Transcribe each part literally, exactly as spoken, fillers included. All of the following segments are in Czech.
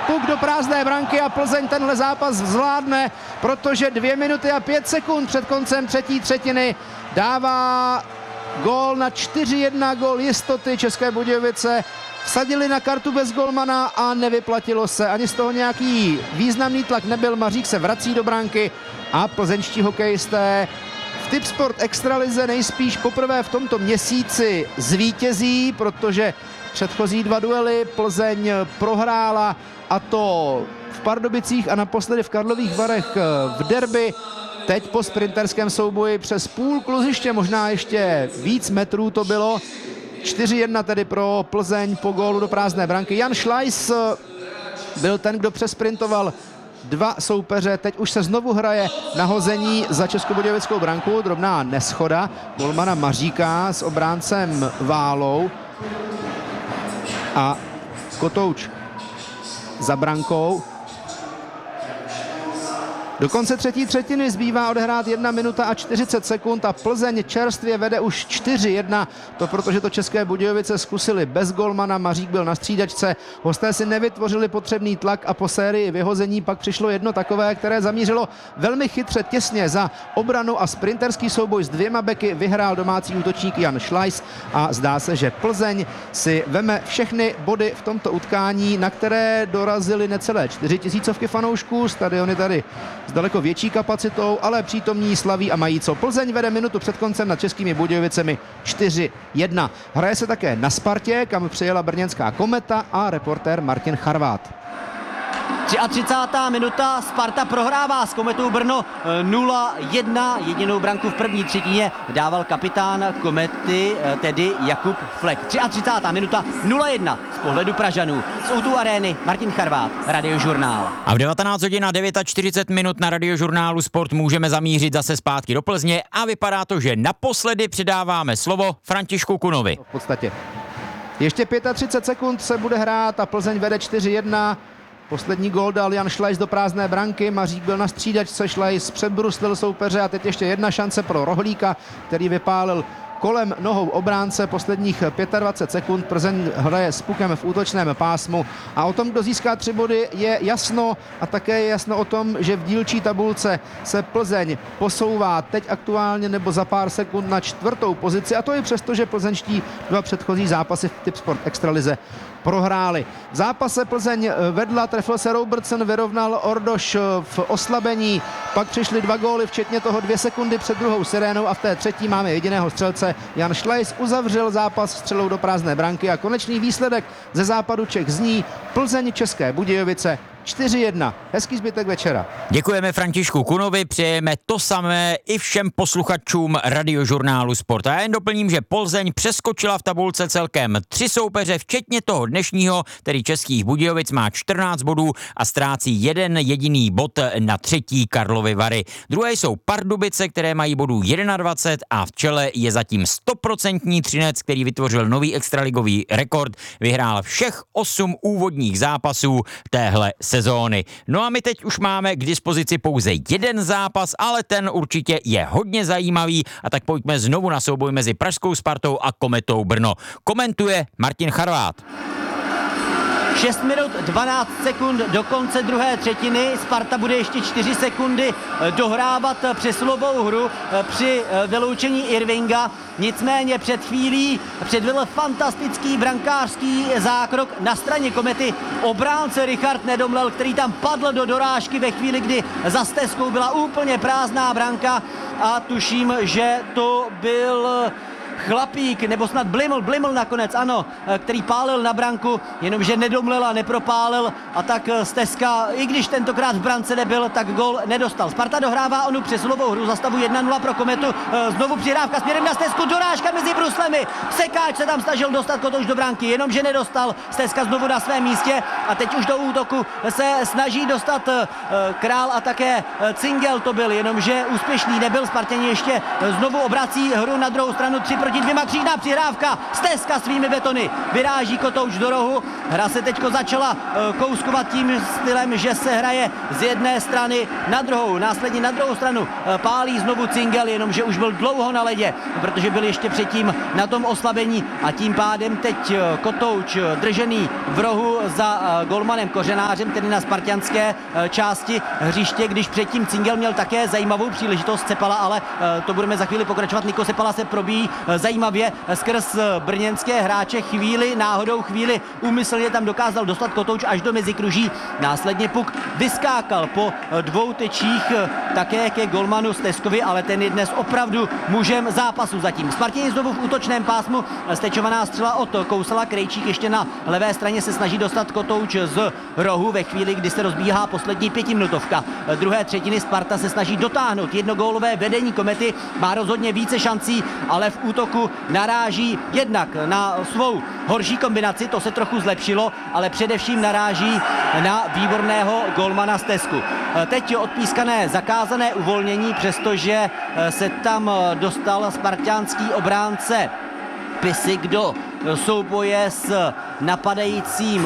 puk do prázdné branky a Plzeň tenhle zápas zvládne, protože dvě minuty a pět sekund před koncem třetí třetiny dává gól na čtyři jedna, gól jistoty. České Budějovice vsadili na kartu bez golmana a nevyplatilo se. Ani z toho nějaký významný tlak nebyl. Mařík se vrací do branky a plzeňští hokejisté v Tipsport extralize nejspíš poprvé v tomto měsíci zvítězí, protože předchozí dva duely Plzeň prohrála, a to v Pardubicích a naposledy v Karlových Varech v derby. Teď po sprinterském souboji přes půl kluziště, možná ještě víc metrů to bylo. čtyři jedna tedy pro Plzeň po gólu do prázdné branky. Jan Šlajs byl ten, kdo přesprintoval dva soupeře. Teď už se znovu hraje na hození za českobudějovickou branku. Drobná neschoda golmana Maříka s obráncem Válou. A Kotouč za brankou. Do konce třetí třetiny zbývá odehrát jedna minuta a čtyřicet sekund a Plzeň čerstvě vede už čtyři jedna. To protože to České Budějovice zkusili bez golmana, Mařík byl na střídačce. Hosté si nevytvořili potřebný tlak a po sérii vyhození pak přišlo jedno takové, které zamířilo velmi chytře těsně za obranu a sprinterský souboj s dvěma beky vyhrál domácí útočník Jan Šlajs a zdá se, že Plzeň si veme všechny body v tomto utkání, na které dorazili necelé čtyři tisícovky fanoušků. Stadion je tady s daleko větší kapacitou, ale přítomní slaví a mají co. Plzeň vede minutu před koncem nad Českými Budějovicemi čtyři jedna. Hraje se také na Spartě, kam přijela brněnská Kometa a reportér Martin Charvát. třicátá třetí minuta, Sparta prohrává s Kometou Brno nula jedna. Jedinou branku v první třetině dával kapitán Komety, tedy Jakub Flek. třicátá třetí minuta, nula jedna z pohledu Pražanů. Z ó dva arény Martin Charvát, Radiožurnál. A v devatenáct hodin a čtyřicet devět minut na Radiožurnálu Sport můžeme zamířit zase zpátky do Plzně a vypadá to, že naposledy předáváme slovo Františku Kunovi. V podstatě ještě třicet pět sekund se bude hrát a Plzeň vede čtyři jedna. Poslední gól dal Jan Šlajs do prázdné branky, Mařík byl na střídačce, Šlajs předbruslil soupeře a teď ještě jedna šance pro Rohlíka, který vypálil kolem nohou obránce. Posledních dvacet pět sekund Plzeň hraje s pukem v útočném pásmu a o tom, kdo získá tři body, je jasno a také je jasno o tom, že v dílčí tabulce se Plzeň posouvá teď aktuálně nebo za pár sekund na čtvrtou pozici, a to i přesto, že plzeňští dva předchozí zápasy v Tipsport extralize prohráli. V zápase Plzeň vedla, trefil se Robertson, vyrovnal Ordoš v oslabení, pak přišly dva góly, včetně toho dvě sekundy před druhou sirénou a v té třetí máme jediného střelce. Jan Šlajs uzavřel zápas střelou do prázdné branky a konečný výsledek ze západu Čech zní Plzeň České Budějovice čtyři jedna. Hezký zbytek večera. Děkujeme Františku Kunovi, přejeme to samé i všem posluchačům Radiožurnálu Sport. A já jen doplním, že Plzeň přeskočila v tabulce celkem tři soupeře, včetně toho dnešního, tedy Českých Budějovic, má čtrnáct bodů a ztrácí jeden jediný bod na třetí Karlovy Vary. Druhé jsou Pardubice, které mají bodů dvacet jedna a v čele je zatím stoprocentní Třinec, který vytvořil nový extraligový rekord, vyhrál všech osm úvodních zápasů téhle sezóny. No a my teď už máme k dispozici pouze jeden zápas, ale ten určitě je hodně zajímavý, a tak pojďme znovu na souboj mezi pražskou Spartou a Kometou Brno. Komentuje Martin Charvát. šest minut dvanáct sekund do konce druhé třetiny. Sparta bude ještě čtyři sekundy dohrávat přesilovou hru při vyloučení Irvinga. Nicméně před chvílí předvedl fantastický brankářský zákrok na straně Komety obránce Richard Nedomlel, který tam padl do dorážky ve chvíli, kdy za stezkou byla úplně prázdná branka a tuším, že to byl Chlapík, nebo snad Bliml, Bliml nakonec, ano, který pálil na branku, jenomže nedomlel a nepropálil a tak stezka, i když tentokrát v brance nebyl, tak gol nedostal. Sparta dohrává onu přesilovou hru za stavu jedna nula pro Kometu, znovu přihrávka směrem na stezku, dorážka mezi bruslemi, Sekáč se tam snažil dostat Kotouč do branky, jenomže nedostal, stezka znovu na svém místě a teď už do útoku se snaží dostat Král a také Cingel to byl, jenomže úspěšný nebyl, Spartěni ještě znovu obrací hru na druhou stranu, tři proti dvěma, křížná přihrávka, stezka svými betony, vyráží Kotouč do rohu, hra se teďko začala kouskovat tím stylem, že se hraje z jedné strany na druhou, následně na druhou stranu pálí znovu Cingel, jenomže už byl dlouho na ledě, protože byl ještě předtím na tom oslabení a tím pádem teď Kotouč držený v rohu za golmanem Kořenářem, tedy na spartianské části hřiště, když předtím Cingel měl také zajímavou příležitost Cepala, ale to budeme za chvíli pokračovat. Niko Cepala se probíjí zajímavě skrz brněnské hráče, chvíli náhodou, chvíli úmyslně tam dokázal dostat Kotouč až do mezikruží. Následně puk vyskákal po dvou tečích také ke golmanu Steskovi, ale ten je dnes opravdu mužem zápasu zatím. Spartěni znovu v útočném pásmu, stečovaná střela od Kousala, Krejčík ještě na levé straně se snaží dostat Kotouč z rohu ve chvíli, kdy se rozbíhá poslední pětiminutovka druhé třetiny. Sparta se snaží dotáhnout jednogólové vedení Komety, má rozhodně více šancí, ale v útoku naráží jednak na svou horší kombinaci, to se trochu zlepšilo, ale především naráží na výborného golmana Stesku. Teď odpískané zakázané uvolnění, přestože se tam dostal spartiánský obránce Pisik do souboje s napadajícím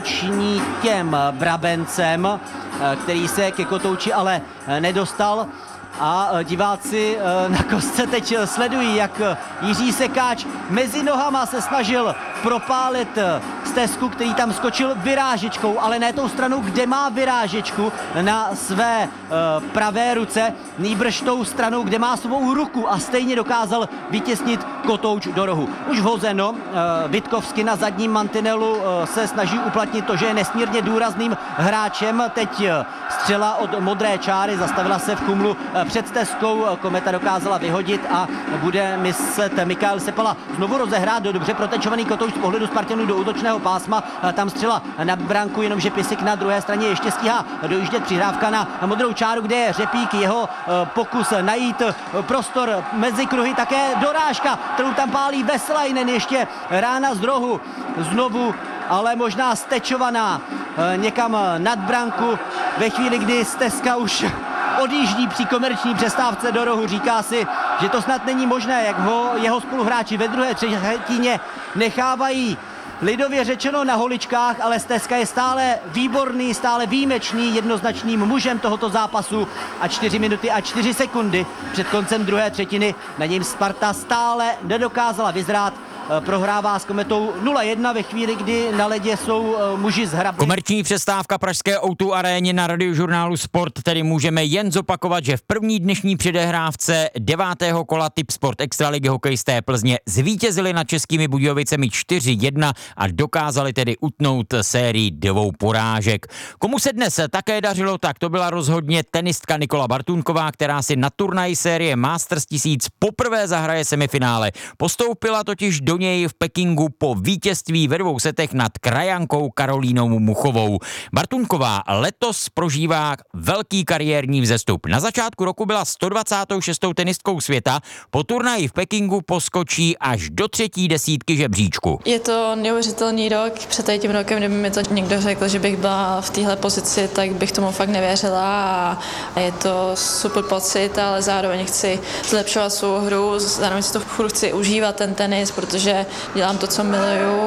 útočníkem Brabencem, který se ke Kotouči ale nedostal. A diváci na kostce teď sledují, jak Jiří Sekáč mezi nohama se snažil propálit Stesku, který tam skočil vyrážečkou, ale ne tou stranou, kde má vyrážečku na své pravé ruce, nýbrž tou stranou, kde má svou ruku, a stejně dokázal vytěsnit Kotouč do rohu. Už vhozeno, Vitkovsky na zadním mantinelu se snaží uplatnit to, že je nesmírně důrazným hráčem. Teď střela od modré čáry, zastavila se v Chumlu před Steskou, Kometa dokázala vyhodit a bude myslet Mikael Sepala znovu rozehrát do dobře protečovaný Kotouč z pohledu Spartanů do útočného pásma. Tam střela na branku, jenomže Pisik na druhé straně ještě stíhá dojíždět, přihrávka na modrou čáru, kde je Řepík, jeho pokus najít prostor mezi kruhy, také dorážka, kterou tam pálí Veslainen, ještě rána z rohu, znovu ale možná stečovaná někam nad branku ve chvíli, kdy Steska už odjíždí při komerční přestávce do rohu. Říká si, že to snad není možné, jak ho jeho spoluhráči ve druhé třetině nechávají lidově řečeno na holičkách, ale Steska je stále výborný, stále výjimečný, jednoznačným mužem tohoto zápasu a čtyři minuty a čtyři sekundy před koncem druhé třetiny na něm Sparta stále nedokázala vyzrát. Prohrává s Kometou nula jedna ve chvíli, kdy na ledě jsou muži z Hrabny. Komerční přestávka pražské ó dva aréně na Radiožurnálu Sport, tedy můžeme jen zopakovat, že v první dnešní předehrávce devátého kola Tipsport Extraligy hokejisté Plzně zvítězili nad Českými Budějovicemi čtyři jedna a dokázali tedy utnout sérii dvou porážek. Komu se dnes také dařilo, tak to byla rozhodně tenistka Nikola Bartůnková, která si na turnaji série Masters tisíc poprvé zahraje semifinále. Postoupila totiž do něj v Pekingu po vítězství ve dvou setech nad krajankou Karolínou Muchovou. Bartůnková letos prožívá velký kariérní vzestup. Na začátku roku byla sto dvacátou šestou tenistkou světa, po turnaji v Pekingu poskočí až do třetí desítky žebříčku. Je to neuvěřitelný rok. Před tím rokem, kdyby mi to někdo řekl, že bych byla v téhle pozici, tak bych tomu fakt nevěřila a je to super pocit, ale zároveň chci zlepšovat svou hru, zároveň si to furt chci užívat ten tenis, protože dělám to, co miluju.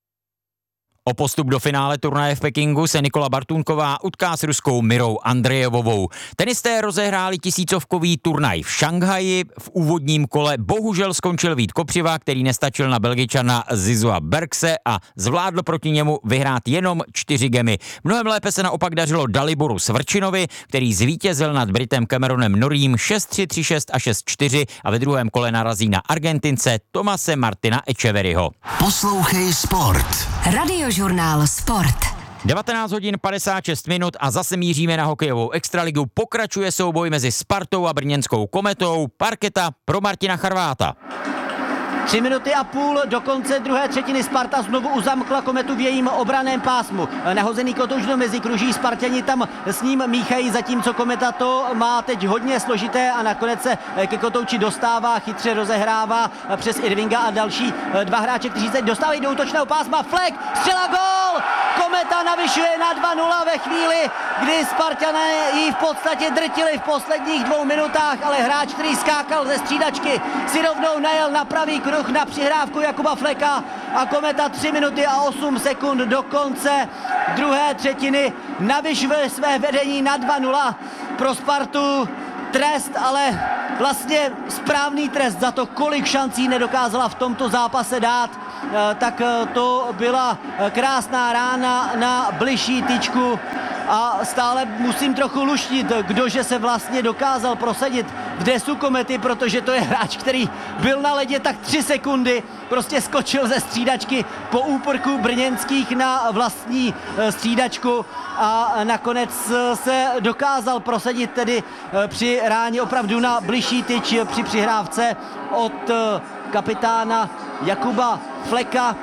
O postup do finále turnaje v Pekingu se Nikola Bartůnková utká s ruskou Mirou Andrejevovou. Tenisté rozehráli tisícovkový turnaj v Šanghaji. V úvodním kole bohužel skončil Vít Kopřiva, který nestačil na Belgičana Zizua Bergse a zvládl proti němu vyhrát jenom čtyři gemy. Mnohem lépe se naopak dařilo Daliboru Svrčinovi, který zvítězil nad Britem Cameronem Norriem šest tři, tři šest a šest čtyři a ve druhém kole narazí na Argentince Tomase Martina Echeverryho. Poslouchej Sport. Radiožurnál Sport. devatenáct hodin padesát šest minut a zase míříme na hokejovou extraligu. Pokračuje souboj mezi Spartou a brněnskou Kometou. Parketa pro Martina Charváta. Tři minuty a půl do konce druhé třetiny. Sparta znovu uzamkla Kometu v jejím obranném pásmu. Nahozený Kotouč do mezikruží, Sparťani tam s ním míchají, zatímco Kometa to má teď hodně složité a nakonec se ke Kotouči dostává, chytře rozehrává přes Irvinga a další dva hráče, kteří se dostávají do útočného pásma. Flek, střela, gól! Kometa navyšuje na dva nula ve chvíli, kdy Sparťané ji v podstatě drtili v posledních dvou minutách, ale hráč, který skákal ze střídačky, si rovnou najel na pravý kruh na přihrávku Jakuba Fleka a Kometa tři minuty a osm sekund do konce druhé třetiny navyšuje své vedení na dva nula. Pro Spartu trest, ale vlastně správný trest za to, kolik šancí nedokázala v tomto zápase dát. tak to byla krásná rána na bližší tyčku a stále musím trochu luštit, kdože se vlastně dokázal prosadit v dresu Komety, protože to je hráč, který byl na ledě tak tři sekundy, prostě skočil ze střídačky po úprku brněnských na vlastní střídačku a nakonec se dokázal prosadit tedy při ráně opravdu na bližší tyč při přihrávce od kapitána Jakuba Fleka.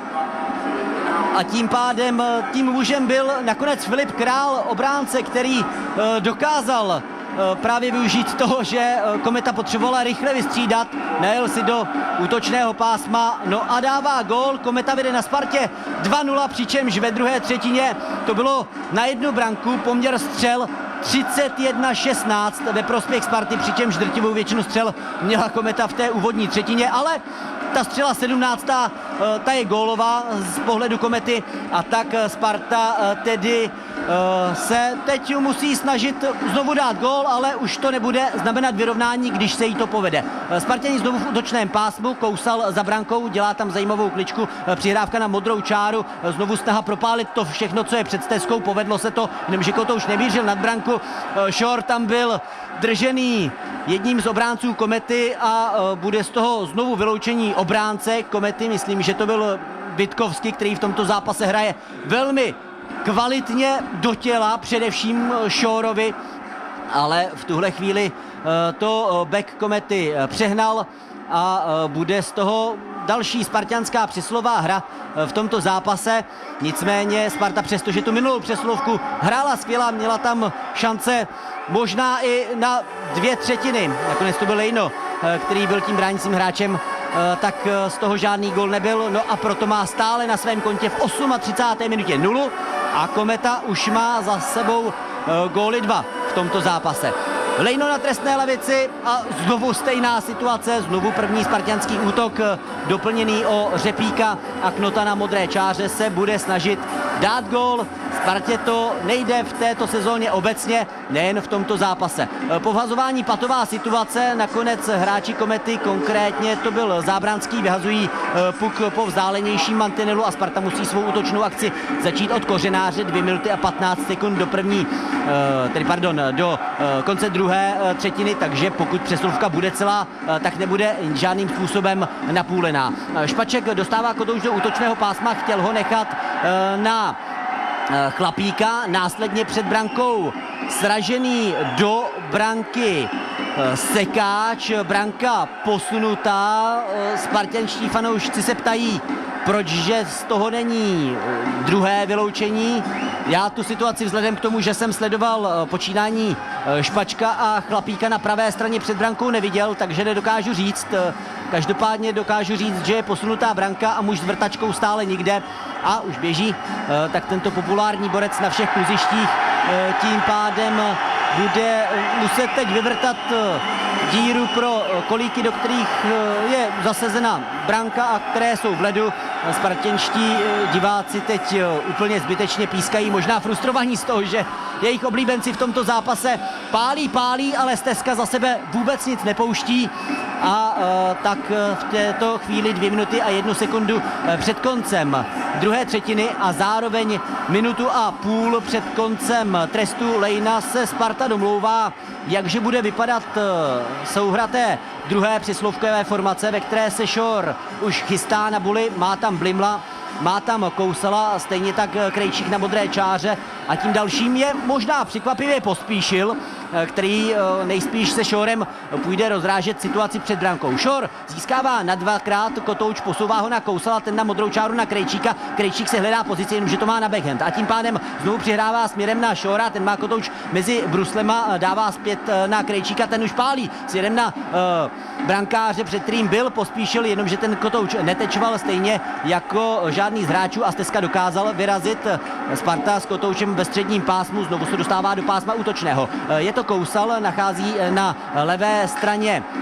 A tím pádem tím mužem byl nakonec Filip Král, obránce, který dokázal právě využít toho, že Kometa potřebovala rychle vystřídat, najel si do útočného pásma, no a dává gól. Kometa vede na Spartě dva nula, přičemž ve druhé třetině to bylo na jednu branku, poměr střel třicet jedna šestnáct ve prospěch Sparty, přičemž drtivou většinu střel měla Kometa v té úvodní třetině, ale ta střela sedmnáctá ta je gólová z pohledu Komety a tak Sparta tedy se teď musí snažit znovu dát gól, ale už to nebude znamenat vyrovnání, když se jí to povede. Spartěni znovu v útočném pásmu, Kousal za brankou, dělá tam zajímavou kličku, přihrávka na modrou čáru, znovu snaha propálit to všechno, co je před stezkou, povedlo se to, jenomže Kotouč nemířil nad branku, Šor tam byl držený jedním z obránců Komety a bude z toho znovu vyloučení obránce Komety, myslím, že to byl Vitkovský, který v tomto zápase hraje velmi kvalitně do těla, především Šorovi, ale v tuhle chvíli to back Komety přehnal a bude z toho další spartanská přeslová hra v tomto zápase. Nicméně Sparta, přestože tu minulou přeslovku hrála skvělá, měla tam šance možná i na dvě třetiny. Nakonec to byl Lejno, který byl tím bránícím hráčem, tak z toho žádný gól nebyl. No a proto má stále na svém kontě v třicáté osmé minutě nulu a Kometa už má za sebou góly dva v tomto zápase. Lejno na trestné lavici a znovu stejná situace, znovu první spartanský útok doplněný o Řepíka a Knota na modré čáře se bude snažit dát gól. Spartě to nejde v této sezóně obecně, nejen v tomto zápase. Po vhazování patová situace, nakonec hráči Komety, konkrétně to byl Zábranský, vyhazují puk po vzdálenějším mantinelu a Sparta musí svou útočnou akci začít od Kořenáře, dvě minuty a patnáct sekund do první, tedy pardon, do konce druhé třetiny, takže pokud přeslovka bude celá, tak nebude žádným způsobem napůlená. Špaček dostává Kotouč do útočného pásma, chtěl ho nechat na Chlapíka, následně před brankou sražený do branky Sekáč, branka posunutá, spartanští fanoušci se ptají, proč že z toho není druhé vyloučení. Já tu situaci vzhledem k tomu, že jsem sledoval počínání Špačka a Chlapíka na pravé straně před brankou neviděl, takže nedokážu říct. Každopádně dokážu říct, že je posunutá branka a muž s vrtačkou stále nikde a už běží, tak tento populární borec na všech kluzištích tím pádem bude muset teď vyvrtat díru pro kolíky, do kterých je zasazena branka a které jsou v ledu. Spartanští diváci teď úplně zbytečně pískají, možná frustrovaní z toho, že jejich oblíbenci v tomto zápase pálí, pálí, ale stezka za sebe vůbec nic nepouští a tak v této chvíli dvě minuty a jednu sekundu před koncem druhé třetiny a zároveň minutu a půl před koncem trestu Lejna se Sparta domlouvá, jakže bude vypadat souhra té druhé přeslovkové formace, ve které se Šor už chystá na buli, má tam Blimla, má tam Kousala, stejně tak Krejčík na modré čáře a tím dalším je možná překvapivě Pospíšil, který nejspíš se Šorem půjde rozrážet situaci před brankou. Šor získává na dvakrát, Kotouč posouvá ho na Kousala, ten na modrou čáru na Krejčíka, Krejčík se hledá pozici, jenomže to má na backhand a tím pádem znovu přihrává směrem na Šora, ten má Kotouč mezi bruslema, dává zpět na Krejčíka, ten už pálí směrem na uh, brankáře, před kterým byl Pospíšil, jenomže ten Kotouč netečoval stejně jako žádný z hráčů a stezka dokázal vyrazit. Sparta s Kotoučem ve středním pásmu znovu se dostává do pásma útočného. Je to Kousal, nachází na levé straně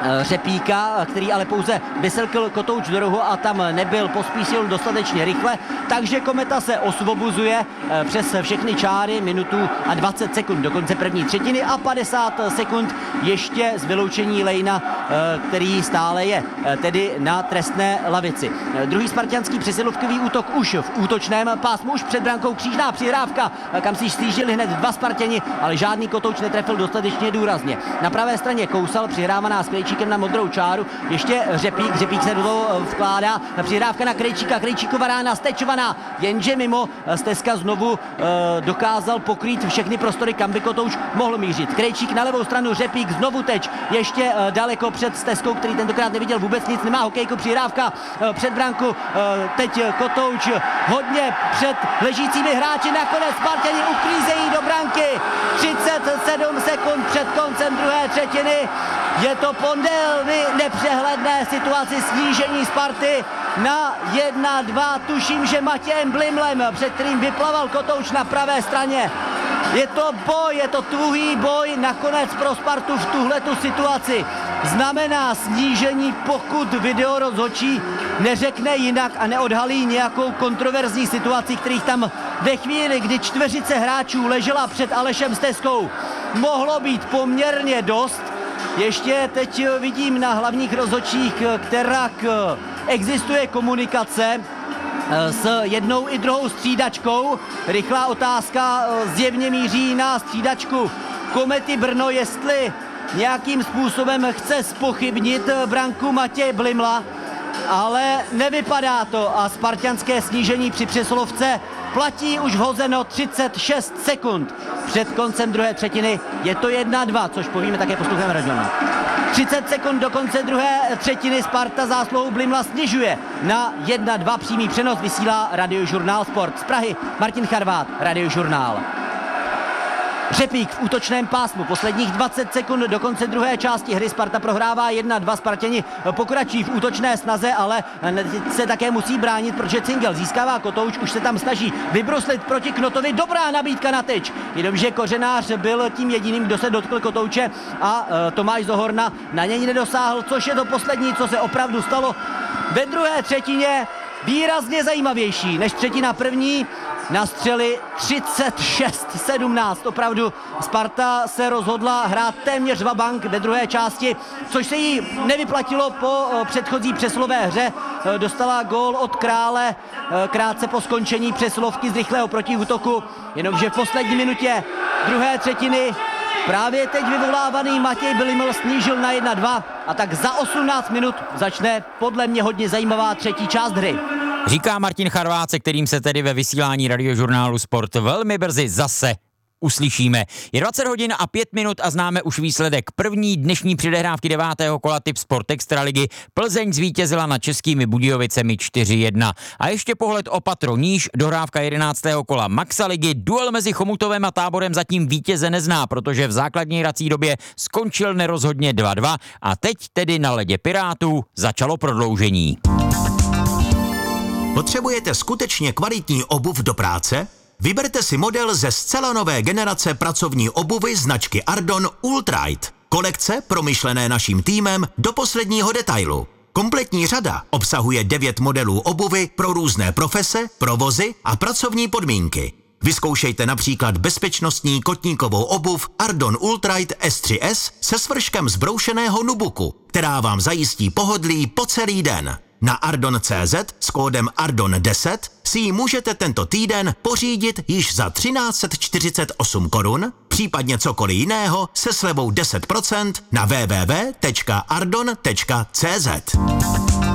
Řepíka, který ale pouze vyselkl kotouč do rohu a tam nebyl, pospíšil dostatečně rychle, takže Kometa se osvobozuje přes všechny čáry, minutu a dvacet sekund do konce první třetiny a padesát sekund ještě z vyloučení Lejna, který stále je tedy na trestné lavici. Druhý spartianský přesilovkový útok už v útočném pásmu, už před brankou křížná přihrávka, kam si střížili hned dva Spartěni, ale žádný kotouč netrefil dostatečně důrazně. Na pravé straně Kousal, přihrávaná s Krejčíkem na modrou čáru, ještě Řepík, Řepík se do toho vkládá, přihrávka na Krejčíka, Krejčíkova rána stečovaná, jenže mimo Stezka znovu e, dokázal pokrýt všechny prostory, kam by kotouč mohl mířit. Krejčík na levou stranu, Řepík znovu teč, ještě e, daleko před Stezkou, který tentokrát neviděl vůbec nic, nemá hokejku, přihrávka e, před branku, e, teď kotouč hodně před ležícími hráči, nakonec Spartěni uklízejí do branky, třicet sedm sekund před koncem druhé třetiny. Je to po velmi nepřehledné situaci snížení Sparty na jedna dva, tuším, že Matějem Blimlem, před kterým vyplaval kotouč na pravé straně. Je to boj, je to tuhý boj, nakonec pro Spartu v tuhletu situaci znamená snížení, pokud video rozhodčí neřekne jinak a neodhalí nějakou kontroverzní situaci, kterých tam ve chvíli, kdy čtveřice hráčů ležela před Alešem Stezkou, mohlo být poměrně dost. Ještě teď vidím na hlavních rozhodčích, která existuje komunikace s jednou i druhou střídačkou. Rychlá otázka zjevně míří na střídačku Komety Brno, jestli nějakým způsobem chce zpochybnit branku Matěje Blimla, ale nevypadá to a spartianské snížení při přesilovce platí už vhozeno třicet šest sekund. Před koncem druhé třetiny je to jedna dva, což povíme také posluchem Radňona. třicet sekund do konce druhé třetiny Sparta zásluhou Blimla snižuje na jedna dva, přímý přenos vysílá Radiožurnál Sport. Z Prahy Martin Charvát, Radiožurnál. Řepík v útočném pásmu, posledních dvacet sekund do konce druhé části hry, Sparta prohrává jedna dva, Spartěni pokračují v útočné snaze, ale se také musí bránit, protože Cingel získává kotouč, už se tam snaží vybruslit proti Knotovi, dobrá nabídka na tyč, jenomže Kořenář byl tím jediným, kdo se dotkl kotouče a Tomáš Zohorna na něj nedosáhl, což je to poslední, co se opravdu stalo ve druhé třetině, výrazně zajímavější než třetina první. Na střely třicet šest sedmnáct. Opravdu Sparta se rozhodla hrát téměř vabank ve druhé části, což se jí nevyplatilo po předchozí přesilové hře. Dostala gól od Krále krátce po skončení přesilovky z rychlého protiútoku, jenomže v poslední minutě druhé třetiny právě teď vyvolávaný Matěj Bliml snížil na jedna dva a tak za osmnáct minut začne podle mě hodně zajímavá třetí část hry. Říká Martin Charvát, se kterým se tedy ve vysílání Radiožurnálu Sport velmi brzy zase uslyšíme. Je dvacet hodin a pět minut a známe už výsledek první dnešní předehrávky devátého kola Tip Sport Extraligy. Plzeň zvítězila nad Českými Budějovicemi čtyři jedna. A ještě pohled o patro níž, dohrávka jedenáctého kola Maxa ligy. Duel mezi Chomutovem a Táborem zatím vítěze nezná, protože v základní hrací době skončil nerozhodně dva dva a teď tedy na ledě Pirátů začalo prodloužení. Potřebujete skutečně kvalitní obuv do práce? Vyberte si model ze zcela nové generace pracovní obuvy značky Ardon Ultrite. Kolekce promyšlené naším týmem do posledního detailu. Kompletní řada obsahuje devět modelů obuvy pro různé profese, provozy a pracovní podmínky. Vyzkoušejte například bezpečnostní kotníkovou obuv Ardon Ultrite S tři S se svrškem zbroušeného nubuku, která vám zajistí pohodlí po celý den. Na Ardon tečka cé zet s kódem Ardon deset si ji můžete tento týden pořídit již za třináct set čtyřicet osm korun, případně cokoliv jiného se slevou deset procent na w w w tečka ardon tečka cé zet.